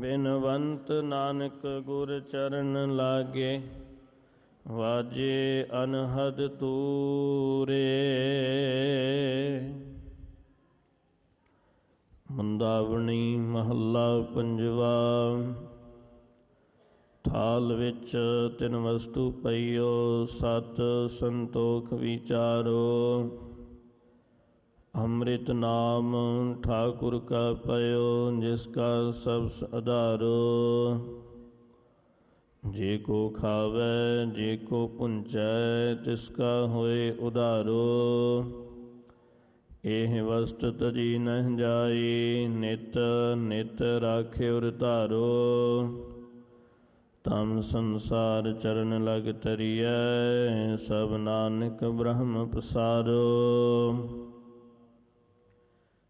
ਬਿਨਵੰਤ ਨਾਨਕ ਗੁਰ ਚਰਨ ਲਾਗੇ, ਵਾਜੇ ਅਨਹਦ ਤੂਰੇ। ਮੰਦਾਵਣੀ ਮਹੱਲਾ ਪੰਜਵਾ। ਥਾਲ ਵਿੱਚ ਤਿਨ ਵਸਤੂ ਪਈਓ, ਸਤ ਸੰਤੋਖ ਵਿਚਾਰੋ। ਅੰਮ੍ਰਿਤ ਨਾਮ ਠਾਕੁਰ ਕਾ ਪਇਓ, ਜਿਸ ਕਾ ਸਬਸ ਆਧਾਰੋ। ਜੇ ਕੋ ਖਾਵੈ ਜੇ ਕੋ ਪੁੰਚੈ, ਤਿਸ ਕਾ ਹੋਏ ਉਧਾਰੋ। ਇਹ ਵਸਤ ਤਜੀ ਨਹਿ ਜਾਈ, ਨਿਤ ਨਿਤ ਰਾਖਿਓ ਧਾਰੋ। ਤਮ ਸੰਸਾਰ ਚਰਨ ਲਗ ਤਰੀਐ, ਸਭ ਨਾਨਕ ਬ੍ਰਹਮ ਪਸਾਰੋ।